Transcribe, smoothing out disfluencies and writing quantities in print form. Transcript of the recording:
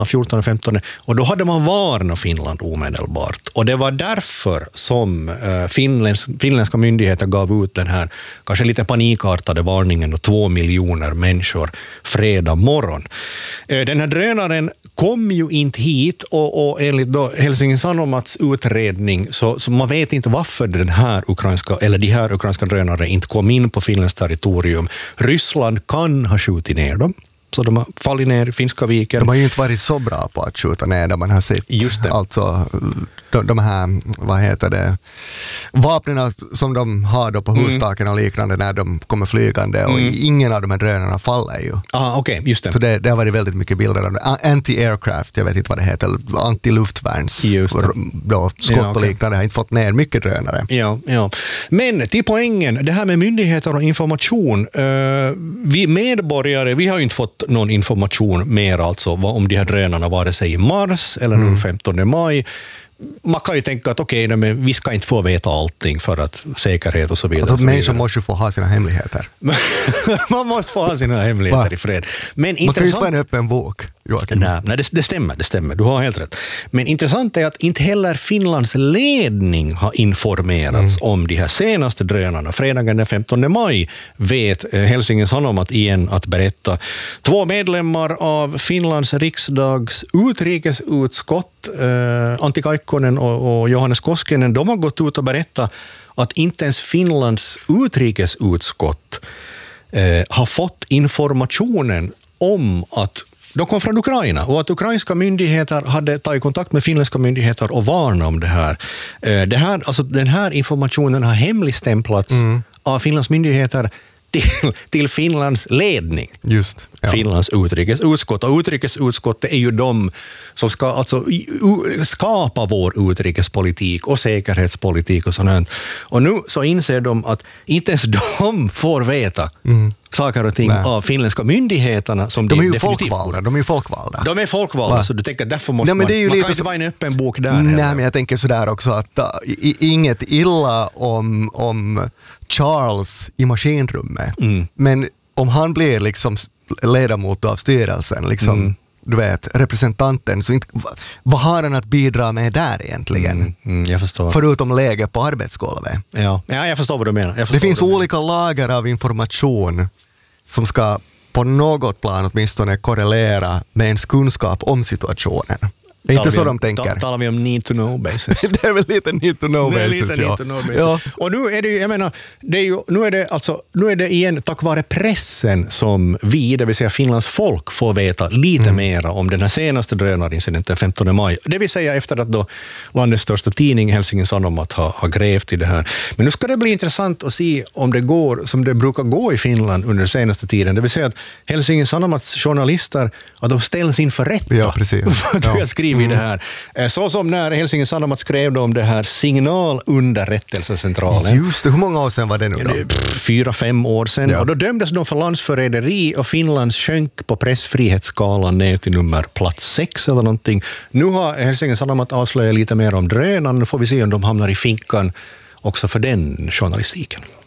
14 och 15, och då hade man varnat Finland omedelbart. Och det var därför som finländska myndigheter gav ut den här kanske lite panikartade varningen och 2 miljoner människor fredag morgon. Den här drönaren kom ju inte hit, och enligt då Helsingin Sanomats utredning så man vet inte varför de här ukrainska drönare inte kom in på Finlands territorium. Ryssland kan ha skjutit ner dem. Så de har fallit ner i Finska viken. De har ju inte varit så bra på att skjuta ner där man har sett. Just det. Alltså de här, vapnen som de har då på hustaken och liknande när de kommer flygande, och ingen av de här drönarna faller ju. Okej, just det. Så det har varit väldigt mycket bilder av det. Anti-aircraft, jag vet inte vad det heter, anti-luftvärns skott och liknande, har inte fått ner mycket drönare. Ja. Men till poängen, det här med myndigheter och information. Vi medborgare, vi har ju inte fått någon information mer alltså om de här drönarna, vare sig i mars eller den 15 maj. Man kan ju tänka att men vi ska inte få veta allting för att säkerhet och så vidare. Alltså människor måste ju få ha sina hemligheter. Man måste få ha sina hemligheter i fred. Men man kan ju inte vara en öppen bok. Nej, det stämmer. Du har helt rätt. Men intressant är att inte heller Finlands ledning har informerats om de här senaste drönarna. Fredagen den 15 maj vet Helsingin Sanomat igen att berätta. 2 medlemmar av Finlands riksdags utrikesutskott, Antti Kaikkonen och Johannes Koskinen, de har gått ut och berättat att inte ens Finlands utrikesutskott har fått informationen om att de kom från Ukraina, och att ukrainska myndigheter hade tagit kontakt med finländska myndigheter och varnat om det här. Den här informationen har hemligstämplats av Finlands myndigheter till Finlands ledning. Just. Ja. Finlands utrikesutskott. Och utrikesutskottet är ju de som ska alltså skapa vår utrikespolitik och säkerhetspolitik och sånt. Och nu så inser de att inte ens de får veta saker och ting av finländska myndigheterna som de är ju definitivt folkvalda. De är folkvalda. Så du tänker därför måste man kan inte vara en öppen bok där. Nej, men jag tänker sådär också att inget illa om Charles i maskinrummet. Men om han blir liksom ledamot av styrelsen, liksom, du vet, representanten, så inte, vad har han att bidra med där egentligen? Jag förstår. Förutom läge på arbetsgolvet. Ja, jag förstår vad du menar. Det finns olika lager av information som ska på något plan åtminstone korrelera med ens kunskap om situationen. Det är inte så de tänker. Talar vi om need to know basis. Det är väl lite need to know basis. Ja. Och nu är det ju, jag menar, nu är det igen tack vare pressen som vi, det vill säga Finlands folk, får veta lite mer om den här senaste drönarincidenten 15 maj. Det vill säga efter att då landets största tidning Helsingin Sanomat har grävt i det här. Men nu ska det bli intressant att se om det går som det brukar gå i Finland under den senaste tiden. Det vill säga att Helsingin Sanomats journalister, att de ställs inför rätta. Ja, precis. I det här. Så som när Helsingin Sanomat skrev om det här signalunderrättelsecentralen. Just det, hur många år sedan var det nu då? 4-5 år sedan. Ja. Och då dömdes de för landsförräderi, och Finland sjönk på pressfrihetsskalan ner till plats 6 eller någonting. Nu har Helsingin Sanomat avslöjat lite mer om drönarna. Nu får vi se om de hamnar i finkan också för den journalistiken.